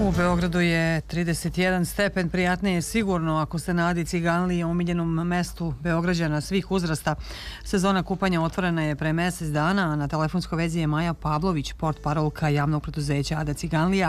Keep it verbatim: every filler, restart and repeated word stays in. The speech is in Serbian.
U Beogradu je trideset jedan stepen, prijatnije je sigurno ako se na Adi Ciganliji, omiljenom mestu Beograđana svih uzrasta. Sezona kupanja otvorena je pre mesec dana, a na telefonskoj vezi je Maja Pavlović, portparolka javnog preduzeća Ada Ciganlija.